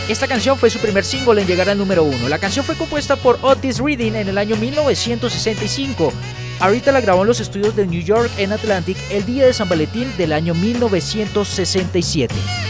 Esta canción fue su primer single en llegar al número 1. La canción fue compuesta por Otis Redding en el año 1965. Aretha la grabó en los estudios de New York en Atlantic el día de San Valentín del año 1967.